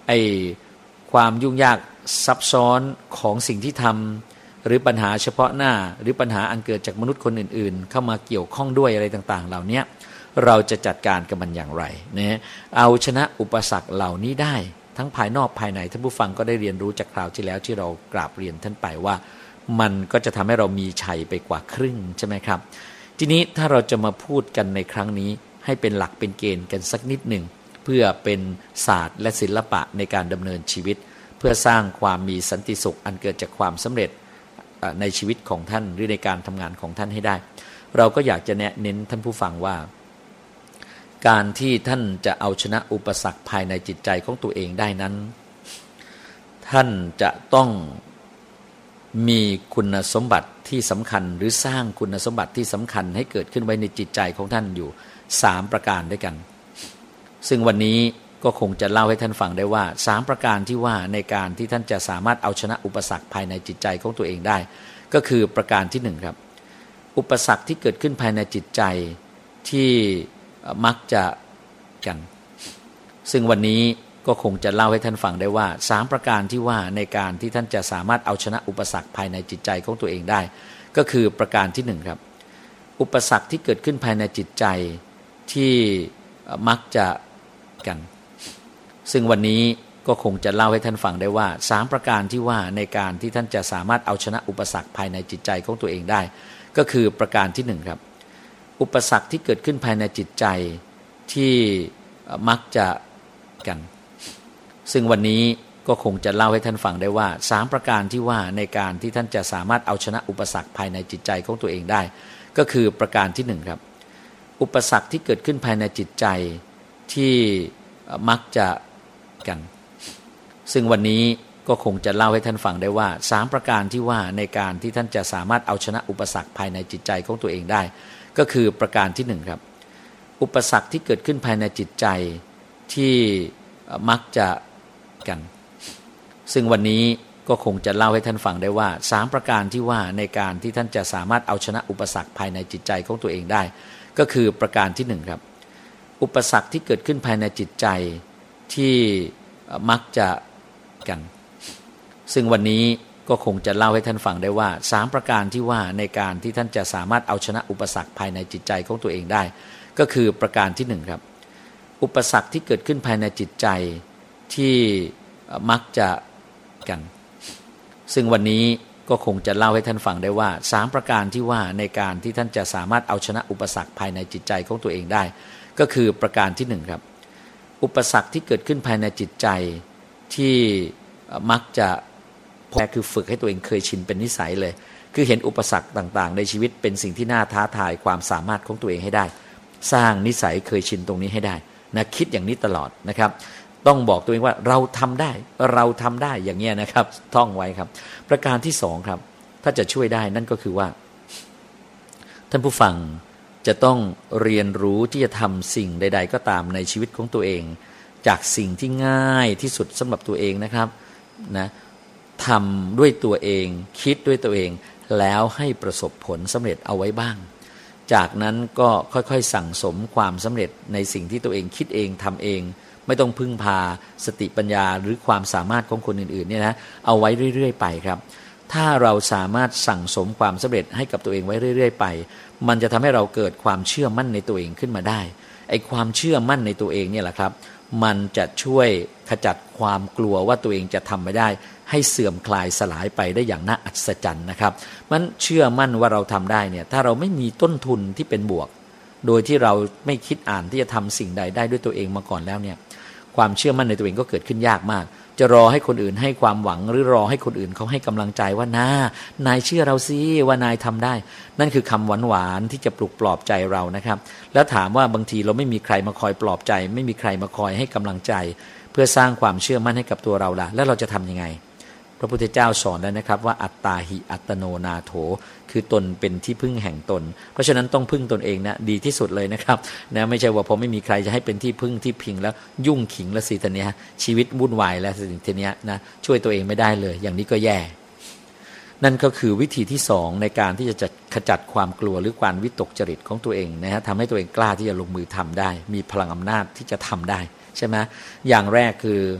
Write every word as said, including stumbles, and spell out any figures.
ไอ้ความยุ่งยากซับซ้อนของสิ่งที่ทำหรือปัญหาเฉพาะหน้าหรือปัญหาอันเกิดจากมนุษย์คนอื่นๆเข้ามาเกี่ยวข้องด้วยอะไรต่างๆเหล่านี้เราจะจัดการกับมันอย่างไรนะเอาชนะอุปสรรคเหล่านี้ได้ทั้งภายนอกภายในท่านผู้ฟังก็ได้เรียนรู้จากคราวที่แล้วที่เรากราบเรียนท่านไปว่ามันก็จะทำให้เรามีชัยไปกว่าครึ่งใช่ไหมครับทีนี้ถ้าเราจะมาพูดกันในครั้งนี้ให้เป็นหลักเป็นเกณฑ์กันสักนิดหนึ่งเพื่อเป็นศาสตร์และศิลปะในการดำเนินชีวิตเพื่อสร้างความมีสันติสุขอันเกิดจากความสำเร็จในชีวิตของท่านหรือในการทำงานของท่านให้ได้เราก็อยากจะแนะเน้นท่านผู้ฟังว่าการที่ท่านจะเอาชนะอุปสรรคภายในจิตใจของตัวเองได้นั้นท่านจะต้องมีคุณสมบัติที่สำคัญหรือสร้างคุณสมบัติที่สำคัญให้เกิดขึ้นไว้ในจิตใจของท่านอยู่สามประการด้วยกันซึ่งวันนี้ก็คงจะเล่าให้ท่านฟังได้ว่าสามประการที่ว่าในการที่ท่านจะสามารถเอาชนะอุปสรรคภายในจิตใจของตัวเองได้ก็คือประการที่หนึ่งครับอุปสรรคที่เกิดขึ้นภายในจิตใจที่มักจะกันซึ่งวันนี้ก็คงจะเล่าให้ท่านฟังได้ว่าสามประการที่ว่าในการที่ท่านจะสามารถเอาชนะอุปสรรคภายในจิตใจของตัวเองได้ก็คือประการที่หนึ่งครับอุปสรรคที่เกิดขึ้นภายในจิตใจที่มักจะกันซึ่งวันนี้ก็คงจะเล่าให้ท่านฟังได้ว่าสามประการที่ว่าในการที่ท่านจะสามารถเอาชนะอุปสรรคภายในจิตใจของตัวเองได้ก็คือประการที่หนึ่งครับอุปสรรคที่เกิดขึ้นภายในจิตใจที่มักจะกันซึ่งวันนี้ก็คงจะเล่าให้ท่านฟังได้ว่าสามประการที่ว่าในการที่ท่านจะสามารถเอาชนะอุปสรรคภายในจิตใจของตัวเองได้ก็คือประการที่หนึ่งครับอุปสรรคที่เกิดขึ้นภายในจิตใจที่มักจะกันซึ่งวันนี้ก็คงจะเล่าให้ท่านฟังได้ว่าสามประการที่ว่าในการที่ท่านจะสามารถเอาชนะอุปสรรคภายในจิตใจของตัวเองได้ก็คือประการที่หนึ่งครับอุปสรรคที่เกิดขึ้นภายในจิตใจที่มักจะกันซึ่งวันนี้ก็คงจะเล่าให้ท่านฟังได้ว่าสามประการที่ว่าในการที่ท่านจะสามารถเอาชนะอุปสรรคภายในจิตใจของตัวเองได้ก็คือประการที่หนึ่งครับอุปสรรคที่เกิดขึ้นภายในจิตใจที่มักจะกันซึ่งวันนี้ก็คงจะเล่าให้ท่านฟังได้ว่าสามประการที่ว่าในการที่ท่านจะสามารถเอาชนะอุปสรรคภายในจิตใจของตัวเองได้ก็คือประการที่หนึ่งครับอุปสรรคที่เกิดขึ้นภายในจิตใจที่มักจะกันซึ่งวันนี้ก็คงจะเล่าให้ท่านฟังได้ว่าสามประการที่ว่าในการที่ท่านจะสามารถเอาชนะอุปสรรคภายในจิตใจของตัวเองได้ก็คือประการที่หนึ่งครับอุปสรรคที่เกิดขึ้นภายในจิตใจที่มักจะแค่คือฝึกให้ตัวเองเคยชินเป็นนิสัยเลยคือเห็นอุปสรรคต่างๆในชีวิตเป็นสิ่งที่น่าท้าทายความสามารถของตัวเองให้ได้สร้างนิสัยเคยชินตรงนี้ให้ได้นะคิดอย่างนี้ตลอดนะครับต้องบอกตัวเองว่าเราทำได้เราทำได้อย่างเงี้ยนะครับท่องไว้ครับประการที่สองครับถ้าจะช่วยได้นั่นก็คือว่าท่านผู้ฟังจะต้องเรียนรู้ที่จะทำสิ่งใดๆก็ตามในชีวิตของตัวเองจากสิ่งที่ง่ายที่สุดสำหรับตัวเองนะครับนะทำด้วยตัวเองคิดด้วยตัวเองแล้วให้ประสบผลสำเร็จเอาไว้บ้างจากนั้นก็ค่อยๆสั่งสมความสำเร็จในสิ่งที่ตัวเองคิดเองทำเองไม่ต้องพึ่งพาสติปัญญาหรือความสามารถของคนอื่นๆเนี่ยนะเอาไว้เรื่อยๆไปครับถ้าเราสามารถสั่งสมความสำเร็จให้กับตัวเองไว้เรื่อยๆไปมันจะทำให้เราเกิดความเชื่อมั่นในตัวเองขึ้นมาได้ไอ้ความเชื่อมั่นในตัวเองเนี่ยแหละครับมันจะช่วยขจัดความกลัวว่าตัวเองจะทำไม่ได้ให้เสื่อมคลายสลายไปได้อย่างน่าอัศจรรย์นะครับมันเชื่อมั่นว่าเราทำได้เนี่ยถ้าเราไม่มีต้นทุนที่เป็นบวกโดยที่เราไม่คิดอ่านที่จะทำสิ่งใดได้ด้วยตัวเองมาก่อนแล้วเนี่ยความเชื่อมั่นในตัวเองก็เกิดขึ้นยากมากจะรอให้คนอื่นให้ความหวังหรือรอให้คนอื่นเขาให้กำลังใจว่านานายเชื่อเราสิว่านายทำได้นั่นคือคำหวานๆที่จะปลุกปลอบใจเรานะครับแล้วถามว่าบางทีเราไม่มีใครมาคอยปลอบใจไม่มีใครมาคอยให้กำลังใจเพื่อสร้างความเชื่อมั่นให้กับตัวเราล่ะแล้วเราจะทำยังไงพระพุทธเจ้าสอนแล้วนะครับว่าอัตตาหิอัตโนนาโถคือตนเป็นที่พึ่งแห่งตนเพราะฉะนั้นต้องพึ่งตนเองนะดีที่สุดเลยนะครับนะไม่ใช่ว่าพอไม่มีใครจะให้เป็นที่พึ่งที่พิงแล้วยุ่งขิงแล้วสิทีเนี้ยชีวิตวุ่นวายแล้วสิทีเนี้ยนะช่วยตัวเองไม่ได้เลยอย่างนี้ก็แย่นั่นก็คือวิธีที่สองในการที่จะขจัดความกลัวหรือความวิตกจริตของตัวเองนะฮะทำให้ตัวเองกล้าที่จะลงมือทำได้มีพลังอำนาจที่จะทำได้ใช่ไหมอย่างแรกคือ